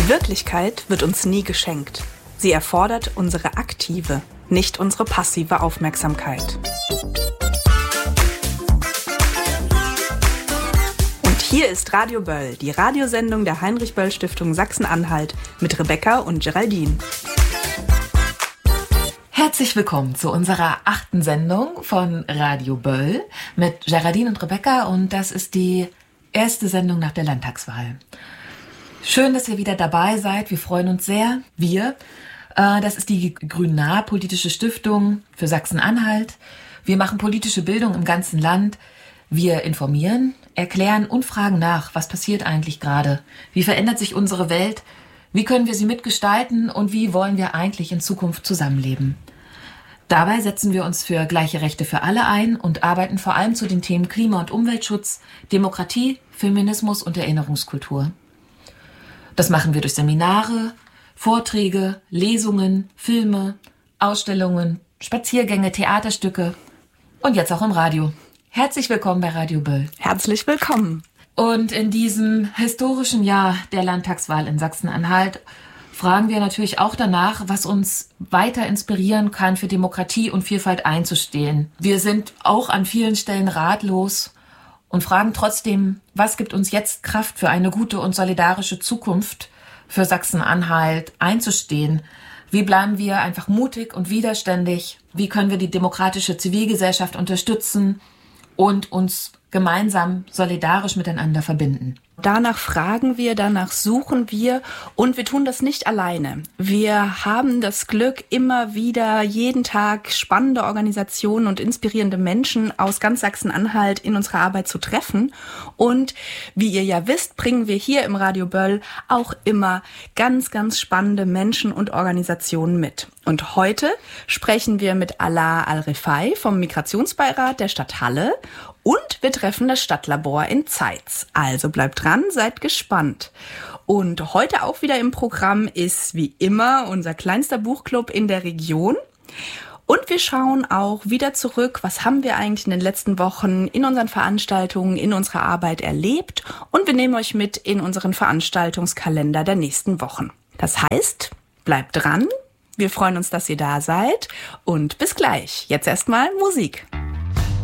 Die Wirklichkeit wird uns nie geschenkt. Sie erfordert unsere aktive, nicht unsere passive Aufmerksamkeit. Und hier ist Radio Böll, die Radiosendung der Heinrich-Böll-Stiftung Sachsen-Anhalt mit Rebecca und Geraldine. Herzlich willkommen zu unserer 8. Sendung von Radio Böll mit Geraldine und Rebecca, und das ist die erste Sendung nach der Landtagswahl. Schön, dass ihr wieder dabei seid. Wir freuen uns sehr. Das ist die grün-nahe politische Stiftung für Sachsen-Anhalt. Wir machen politische Bildung im ganzen Land. Wir informieren, erklären und fragen nach, was passiert eigentlich gerade? Wie verändert sich unsere Welt? Wie können wir sie mitgestalten und wie wollen wir eigentlich in Zukunft zusammenleben? Dabei setzen wir uns für gleiche Rechte für alle ein und arbeiten vor allem zu den Themen Klima- und Umweltschutz, Demokratie, Feminismus und Erinnerungskultur. Das machen wir durch Seminare, Vorträge, Lesungen, Filme, Ausstellungen, Spaziergänge, Theaterstücke und jetzt auch im Radio. Herzlich willkommen bei Radio Böll. Herzlich willkommen. Und in diesem historischen Jahr der Landtagswahl in Sachsen-Anhalt fragen wir natürlich auch danach, was uns weiter inspirieren kann, für Demokratie und Vielfalt einzustehen. Wir sind auch an vielen Stellen ratlos und fragen trotzdem, was gibt uns jetzt Kraft, für eine gute und solidarische Zukunft für Sachsen-Anhalt einzustehen? Wie bleiben wir einfach mutig und widerständig? Wie können wir die demokratische Zivilgesellschaft unterstützen und uns gemeinsam solidarisch miteinander verbinden? Danach fragen wir, danach suchen wir, und wir tun das nicht alleine. Wir haben das Glück, immer wieder jeden Tag spannende Organisationen und inspirierende Menschen aus ganz Sachsen-Anhalt in unserer Arbeit zu treffen. Und wie ihr ja wisst, bringen wir hier im Radio Böll auch immer ganz, ganz spannende Menschen und Organisationen mit. Und heute sprechen wir mit Alaa Al-Rifai vom Migrationsbeirat der Stadt Halle. Und wir treffen das Stadtlabor in Zeitz. Also bleibt dran, seid gespannt. Und heute auch wieder im Programm ist wie immer unser kleinster Buchclub in der Region. Und wir schauen auch wieder zurück, was haben wir eigentlich in den letzten Wochen in unseren Veranstaltungen, in unserer Arbeit erlebt. Und wir nehmen euch mit in unseren Veranstaltungskalender der nächsten Wochen. Das heißt, bleibt dran. Wir freuen uns, dass ihr da seid. Und bis gleich. Jetzt erstmal Musik.